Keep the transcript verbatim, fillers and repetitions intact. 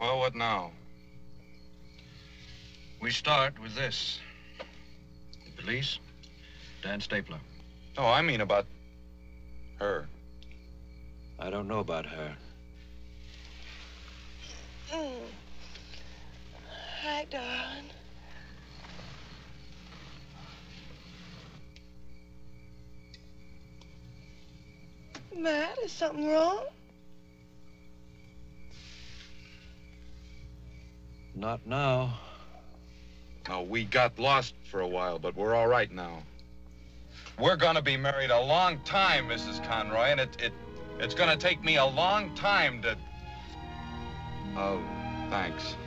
Well, what now? We start with this. The police, Dan Stapler. Oh, I mean about her. I don't know about her. Mm. Hi, darling. Matt, is something wrong? Not now. No, we got lost for a while, but we're all right now. We're gonna be married a long time, Missus Conroy, and it, it it's gonna take me a long time to... Oh, thanks.